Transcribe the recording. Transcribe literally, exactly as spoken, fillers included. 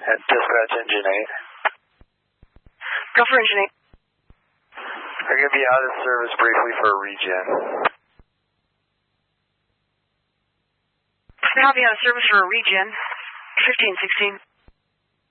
And dispatch engine eight. Go for engine eight. We're going to be out of service briefly for a regen. Copy, out of service for a regen. fifteen sixteen.